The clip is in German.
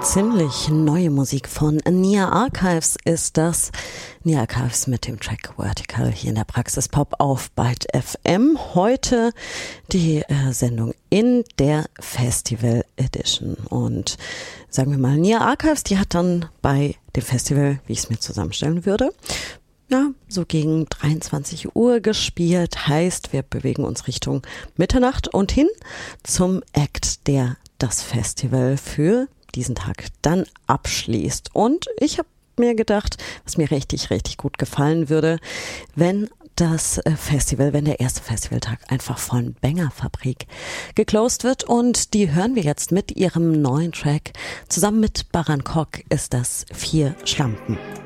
Ziemlich neue Musik von Nia Archives ist das. Nia Archives mit dem Track Vertical hier in der Praxis Pop auf Byte FM. Heute die Sendung in der Festival Edition. Und sagen wir mal, Nia Archives, die hat dann bei dem Festival, wie ich es mir zusammenstellen würde, ja, so gegen 23 Uhr gespielt. Heißt, wir bewegen uns Richtung Mitternacht und hin zum Act, der das Festival für diesen Tag dann abschließt. Und ich habe mir gedacht, was mir richtig, richtig gut gefallen würde, wenn das Festival, wenn der erste Festivaltag einfach von Banger Fabrik geclosed wird. Und die hören wir jetzt mit ihrem neuen Track. Zusammen mit Baran Kok ist das 4 Schlampen.